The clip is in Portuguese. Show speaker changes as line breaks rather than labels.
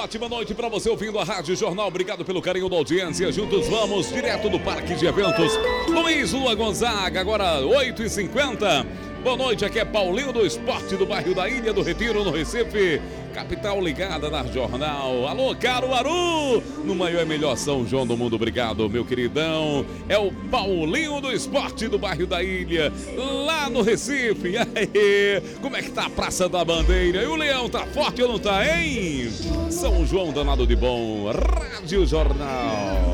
ótima noite para você ouvindo a Rádio Jornal. Obrigado pelo carinho da audiência. Juntos vamos, direto do Parque de Eventos. Luiz Lua Gonzaga, agora 8h50. Boa noite, aqui é Paulinho do Esporte do bairro da Ilha do Retiro, no Recife. Capital ligada na Jornal. Alô, Caruaru, no maior e melhor São João do mundo. Obrigado, meu queridão. É o Paulinho do Esporte do bairro da Ilha, lá no Recife. Aê, como é que tá a Praça da Bandeira? E o Leão tá forte ou não tá, hein? São João danado de bom. Rádio Jornal.